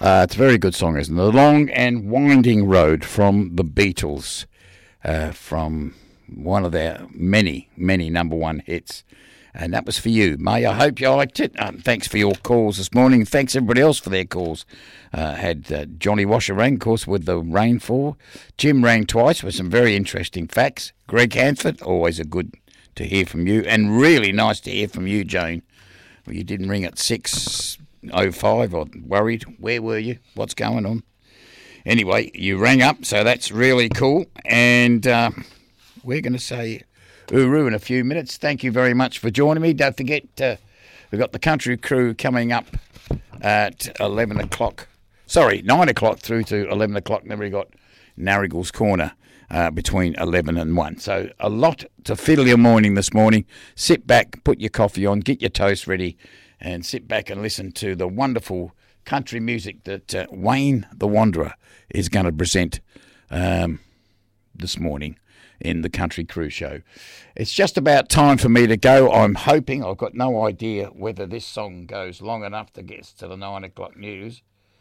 It's a very good song, isn't it? The Long and Winding Road from the Beatles, from one of their many, many number one hits. And that was for you, May. I hope you liked it. Thanks for your calls this morning. Thanks everybody else for their calls. Had Johnny Washer rang, of course, with the rainfall. Jim rang twice with some very interesting facts. Greg Hanford, always a good to hear from you. And really nice to hear from you, Jane. Well, you didn't ring at 6:05 or worried. Where were you? What's going on? Anyway, you rang up, so that's really cool. And we're going to say Uru in a few minutes. Thank you very much for joining me. Don't forget, we've got the Country Crew coming up at 11 o'clock. Sorry, 9 o'clock through to 11 o'clock. Then we got Narrigal's Corner between 11 and 1. So a lot to fiddle your morning this morning. Sit back, put your coffee on, get your toast ready, and sit back and listen to the wonderful country music that Wayne the Wanderer is going to present this morning in the Country Crew Show. It's just about time for me to go. I'm hoping, I've got no idea whether this song goes long enough to get to the 9 o'clock news.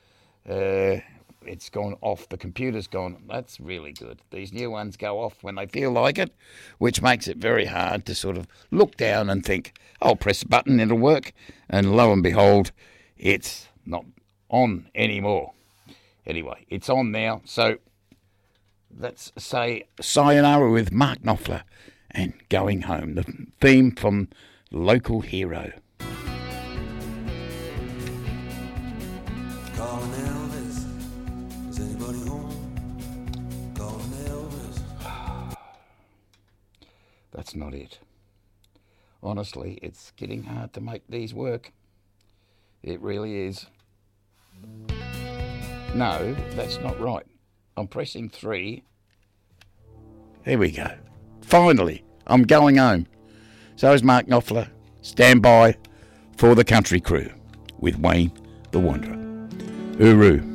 It's gone off. The computer's gone. That's really good. These new ones go off when they feel like it, which makes it very hard to sort of look down and think, I'll press a button, it'll work. And lo and behold, it's not on anymore. Anyway, it's on now. So let's say sayonara with Mark Knopfler and Going Home, the theme from Local Hero. Calling Elvis, is anybody home? Calling Elvis. That's not it. Honestly, it's getting hard to make these work. It really is. No, that's not right. I'm pressing 3. There we go. Finally, I'm going home. So is Mark Knopfler. Stand by for the Country Crew with Wayne the Wanderer. Uru.